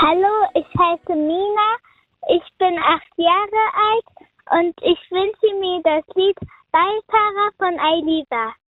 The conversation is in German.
Hallo, ich heiße Mina, ich bin 8 Jahre alt und ich wünsche mir das Lied Beifahrer von Ailiva.